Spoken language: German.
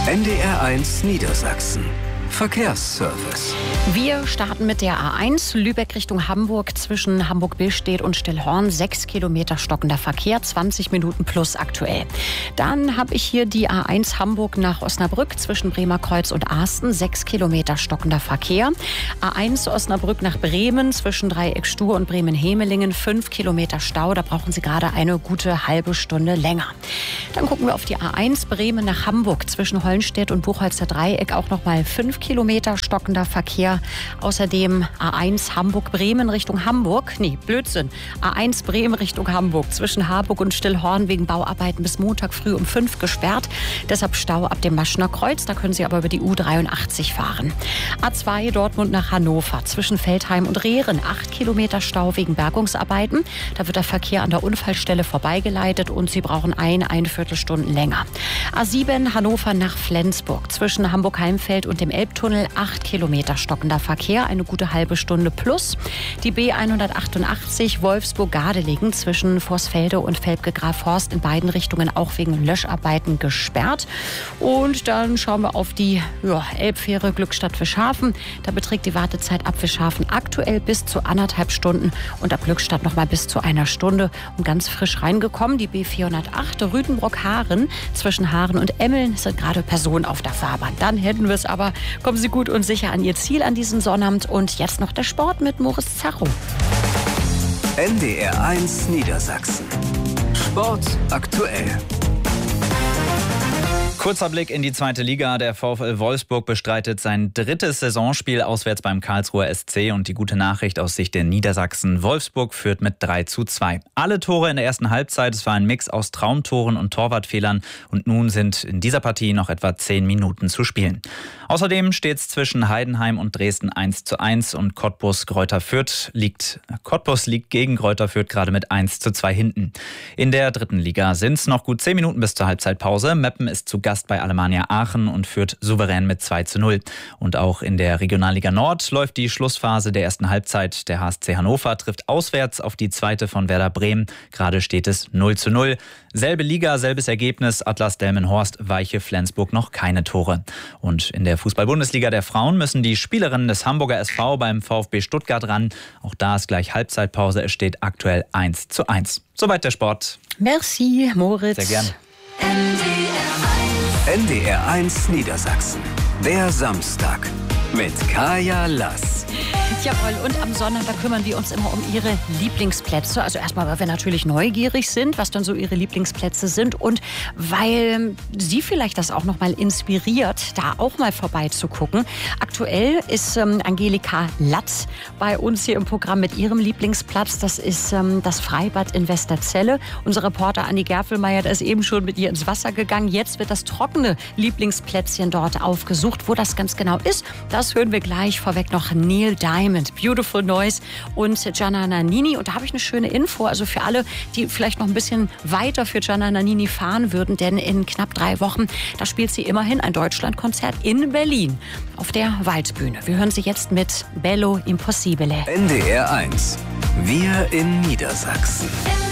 NDR1 Niedersachsen. Verkehrsservice. Wir starten mit der A1 Lübeck Richtung Hamburg zwischen Hamburg-Billstedt und Stillhorn. 6 Kilometer stockender Verkehr, 20 Minuten plus aktuell. Dann habe ich hier die A1 Hamburg nach Osnabrück zwischen Bremerkreuz und Asten. 6 Kilometer stockender Verkehr. A1 Osnabrück nach Bremen zwischen Dreieck Stur und Bremen-Hemelingen. 5 Kilometer Stau, da brauchen Sie gerade eine gute halbe Stunde länger. Dann gucken wir auf die A1 Bremen nach Hamburg zwischen Hollenstedt und Buchholzer Dreieck. Auch nochmal 5 Kilometer stockender Verkehr. Außerdem A1 Hamburg-Bremen Richtung Hamburg. Nee, Blödsinn. A1 Bremen Richtung Hamburg zwischen Harburg und Stillhorn wegen Bauarbeiten bis Montag früh um 5 gesperrt. Deshalb Stau ab dem Maschener Kreuz. Da können Sie aber über die U83 fahren. A2 Dortmund nach Hannover zwischen Veltheim und Rehren. 8 Kilometer Stau wegen Bergungsarbeiten. Da wird der Verkehr an der Unfallstelle vorbeigeleitet und Sie brauchen eine Viertelstunde länger. A7 Hannover nach Flensburg zwischen Hamburg-Heimfeld und dem Elbtunnel. 8 Kilometer stockender Verkehr, eine gute halbe Stunde plus. Die B188 Wolfsburg-Gardelegen zwischen Vorsfelde und Velpke-Grafhorst in beiden Richtungen auch wegen Löscharbeiten gesperrt. Und dann schauen wir auf die Elbfähre Glückstadt-Fischhafen. Da beträgt die Wartezeit ab Fischhafen aktuell bis zu 1,5 Stunden und ab Glückstadt noch mal bis zu 1 Stunde. Und ganz frisch reingekommen, die B408 Rüdenbrock-Haaren zwischen Haaren und Emmeln sind gerade Personen auf der Fahrbahn. Dann hätten wir es aber. Kommen Sie gut und sicher an Ihr Ziel an diesem Sonnabend. Und jetzt noch der Sport mit Moritz Zarrow. NDR1 Niedersachsen. Sport aktuell. Kurzer Blick in die zweite Liga. Der VfL Wolfsburg bestreitet sein 3. Saisonspiel auswärts beim Karlsruher SC. Und die gute Nachricht aus Sicht der Niedersachsen: Wolfsburg führt mit 3:2. Alle Tore in der ersten Halbzeit. Es war ein Mix aus Traumtoren und Torwartfehlern. Und nun sind in dieser Partie noch etwa 10 Minuten zu spielen. Außerdem steht es zwischen Heidenheim und Dresden 1:1. Und Cottbus liegt gegen Greuther Fürth gerade mit 1:2 hinten. In der dritten Liga sind es noch gut 10 Minuten bis zur Halbzeitpause. Meppen ist zu Gast bei Alemannia Aachen und führt souverän mit 2:0. Und auch in der Regionalliga Nord läuft die Schlussphase der ersten Halbzeit. Der HSC Hannover trifft auswärts auf die zweite von Werder Bremen. Gerade steht es 0:0. Selbe Liga, selbes Ergebnis. Atlas Delmenhorst, Weiche Flensburg noch keine Tore. Und in der Fußball-Bundesliga der Frauen müssen die Spielerinnen des Hamburger SV beim VfB Stuttgart ran. Auch da ist gleich Halbzeitpause. Es steht aktuell 1:1. Soweit der Sport. Merci, Moritz. Sehr gern. NDR1 Niedersachsen. Der Samstag mit Kaya Lass. Jawohl, und am Sonntag, da kümmern wir uns immer um Ihre Lieblingsplätze. Also erstmal, weil wir natürlich neugierig sind, was dann so Ihre Lieblingsplätze sind und weil Sie vielleicht das auch noch mal inspiriert, da auch mal vorbeizugucken. Aktuell ist Angelika Latz bei uns hier im Programm mit ihrem Lieblingsplatz. Das ist das Freibad in Westerzelle. Unser Reporter Andi Gerfelmeier, der ist eben schon mit ihr ins Wasser gegangen. Jetzt wird das trockene Lieblingsplätzchen dort aufgesucht. Wo das ganz genau ist, das hören wir gleich. Vorweg noch Neil Diamond, Beautiful Noise und Gianna Nannini. Und da habe ich eine schöne Info, also für alle, die vielleicht noch ein bisschen weiter für Gianna Nannini fahren würden, denn in knapp 3 Wochen, da spielt sie immerhin ein Deutschlandkonzert in Berlin auf der Waldbühne. Wir hören sie jetzt mit Bello Impossibile. NDR1. Wir in Niedersachsen.